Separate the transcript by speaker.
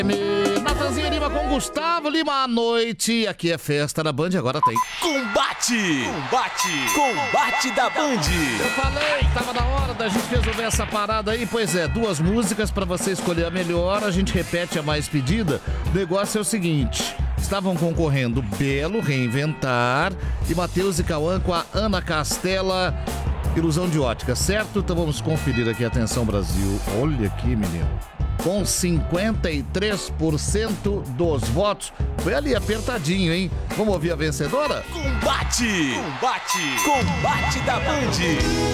Speaker 1: Natanzinho Lima com Gustavo Lima à noite. Aqui é festa na Band, agora tem
Speaker 2: Combate da Band.
Speaker 1: Eu falei que tava na hora da gente resolver essa parada aí. Pois é, 2 músicas pra você escolher a melhor. A gente repete a mais pedida. O negócio é o seguinte: estavam concorrendo Belo, Reinventar, e Matheus e Cauã com a Ana Castela, Ilusão de Ótica, certo? Então vamos conferir aqui, atenção Brasil. Olha aqui, menino, com 53% dos votos. Foi ali apertadinho, hein? Vamos ouvir a vencedora?
Speaker 2: Combate da Band.